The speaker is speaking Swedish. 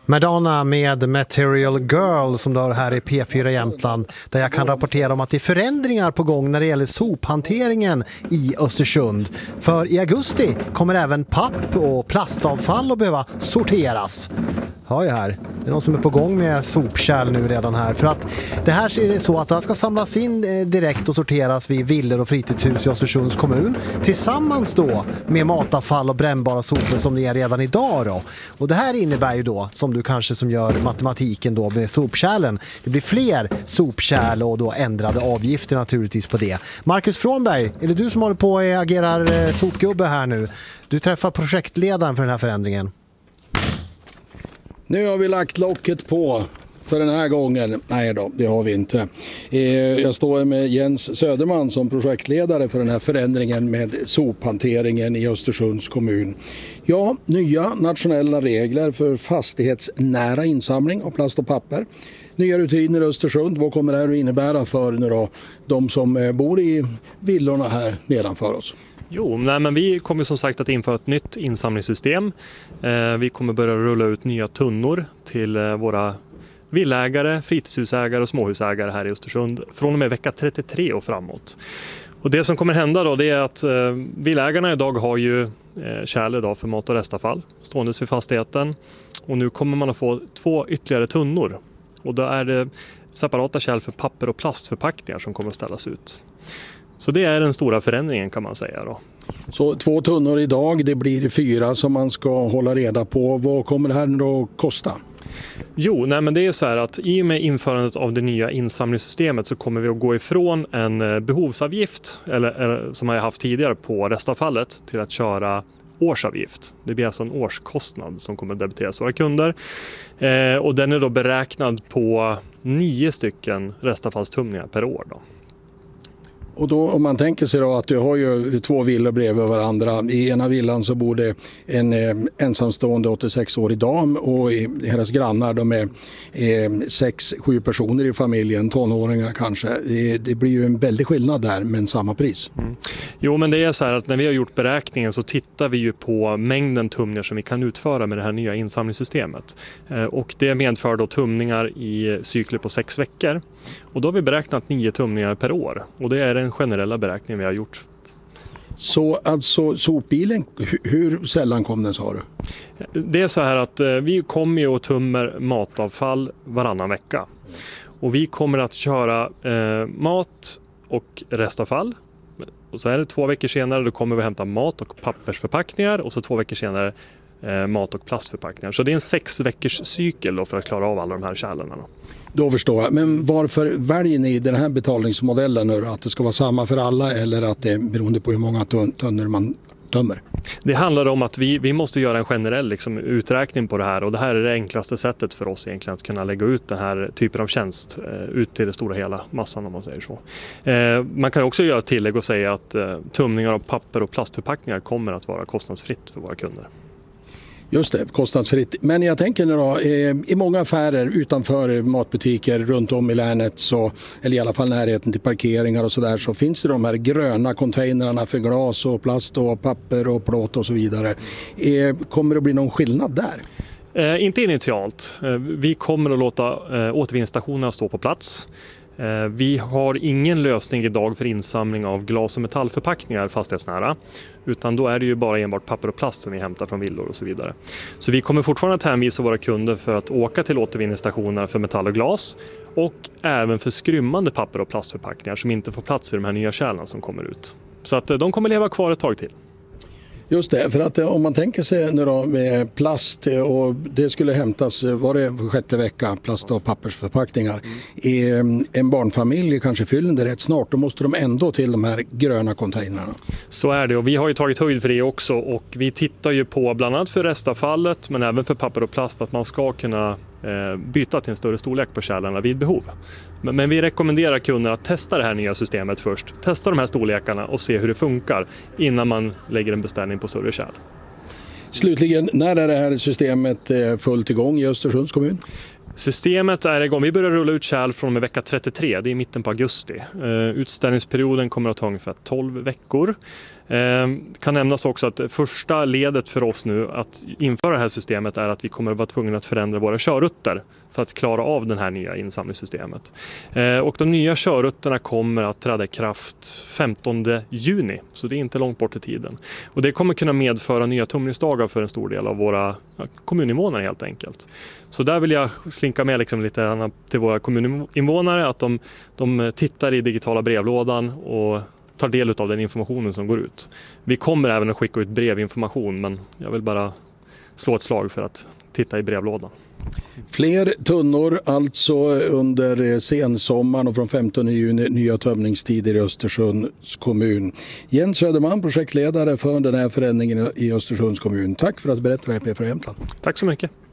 Madonna med Material Girl som du har här i P4 Jämtland, där jag kan rapportera om att det är förändringar på gång när det gäller sophanteringen i Östersund. För i augusti kommer även papp- och plastavfall att behöva sorteras. Ja, här. Det är någon som är på gång med sopkärl nu redan här. För att det här är det så att det ska samlas in direkt och sorteras vid villor och fritidshus i Östersunds kommun. Tillsammans då med matavfall och brännbara sopor som det är redan idag då. Och det här innebär ju då, som du kanske som gör matematiken då med sopkärlen, det blir fler sopkärl och då ändrade avgifter naturligtvis på det. Marcus Frånberg, är det du som håller på och agerar sopgubbe här nu? Du träffar projektledaren för den här förändringen. Nu har vi lagt locket på för den här gången. Nej då, det har vi inte. Jag står med Jens Söderman som projektledare för den här förändringen med sophanteringen i Östersunds kommun. Ja, nya nationella regler för fastighetsnära insamling av plast och papper. Nya rutiner i Östersund. Vad kommer det här att innebära för nu då, de som bor i villorna här nedanför oss? Jo, men vi kommer som sagt att införa ett nytt insamlingssystem. Vi kommer börja rulla ut nya tunnor till våra villägare, fritidshusägare och småhusägare här i Östersund från och med vecka 33 och framåt. Och det som kommer hända då, det är att villägarna idag har ju kärl idag för mat- och restavfall ståendes vid fastigheten. Och nu kommer man att få 2 ytterligare tunnor. Och då är det separata kärl för papper- och plastförpackningar som kommer att ställas ut. Så det är den stora förändringen kan man säga då. Så 2 tunnor idag, det blir 4 som man ska hålla reda på. Vad kommer det här då att kosta? Jo, men det är så här att i och med införandet av det nya insamlingssystemet så kommer vi att gå ifrån en behovsavgift eller som jag haft tidigare på restavfallet till att köra årsavgift. Det blir alltså en årskostnad som kommer att debiteras våra kunder. Och den är då beräknad på 9 stycken restavfallstumningar per år då. Och då om man tänker sig då att du har ju 2 villor bredvid varandra. I ena villan så bor det en ensamstående 86-årig dam och hennes grannar de är 6-7 personer i familjen, tonåringar kanske. Det blir ju en väldig skillnad där men samma pris. Mm. Jo, men det är så här att när vi har gjort beräkningen så tittar vi ju på mängden tumningar som vi kan utföra med det här nya insamlingssystemet. Och det medför då tumningar i cykler på 6 veckor. Och då har vi beräknat 9 tumningar per år. Och det är den generella beräkningen vi har gjort. Så alltså sopbilen, hur sällan kom den sa du? Det är så här att vi kommer ju och tummer matavfall varannan vecka. Och vi kommer att köra mat och restavfall. Och så är det 2 veckor senare då kommer vi hämta mat och pappersförpackningar. Och så 2 veckor senare mat- och plastförpackningar. Så det är en 6 veckors cykel då för att klara av alla de här kärlen. Då förstår jag. Men varför väljer ni den här betalningsmodellen nu? Att det ska vara samma för alla eller att det är beroende på hur många tunnor man tömmer? Det handlar om att vi måste göra en generell uträkning på det här och det här är det enklaste sättet för oss egentligen att kunna lägga ut den här typen av tjänst ut till det stora hela massan om man säger så. Man kan också göra tillägg och säga att tömningar av papper- och plastförpackningar kommer att vara kostnadsfritt för våra kunder. Just det, kostnadsfritt. Men jag tänker nu då, i många affärer utanför matbutiker runt om i länet, så, eller i alla fall närheten till parkeringar och sådär, så finns det de här gröna containrarna för glas och plast och papper och plåt och så vidare. Kommer det att bli någon skillnad där? Inte initialt. Vi kommer att låta återvinningsstationerna stå på plats. Vi har ingen lösning idag för insamling av glas- och metallförpackningar fastighetsnära, utan då är det ju bara enbart papper och plast som vi hämtar från villor och så vidare. Så vi kommer fortfarande att hänvisa våra kunder för att åka till återvinningsstationer för metall och glas och även för skrymmande papper- och plastförpackningar som inte får plats i de här nya kärlen som kommer ut. Så att de kommer leva kvar ett tag till. Just det, för att om man tänker sig nu då med plast och det skulle hämtas, var det för 6:e vecka, plast- och pappersförpackningar. En barnfamilj kanske fyller det rätt snart, då måste de ändå till de här gröna containrarna. Så är det och vi har ju tagit höjd för det också och vi tittar ju på bland annat för restavfallet men även för papper och plast att man ska kunna byta till en större storlek på kärlarna vid behov. Men vi rekommenderar kunder att testa det här nya systemet först. Testa de här storlekarna och se hur det funkar innan man lägger en beställning på större kärl. Slutligen, när är det här systemet fullt igång i Östersunds kommun? Systemet är igång. Vi börjar rulla ut kärl från med vecka 33. Det är i mitten på augusti. Utställningsperioden kommer att ta ungefär 12 veckor. Kan nämnas också att första ledet för oss nu att införa det här systemet är att vi kommer att vara tvungna att förändra våra körrutter för att klara av det här nya insamlingssystemet. Och de nya körrutterna kommer att träda i kraft 15 juni, så det är inte långt bort i tiden. Och det kommer kunna medföra nya tumlingsdagar för en stor del av våra kommuninvånare helt enkelt. Så där vill jag slinka med liksom lite till våra kommuninvånare att de tittar i digitala brevlådan och tar del av den informationen som går ut. Vi kommer även att skicka ut brevinformation, men jag vill bara slå ett slag för att titta i brevlådan. Fler tunnor alltså under sensommaren och från 15 juni nya tömningstider i Östersunds kommun. Jens Söderman, projektledare för den här förändringen i Östersunds kommun. Tack för att du berättade här på P4 Jämtland. Tack så mycket.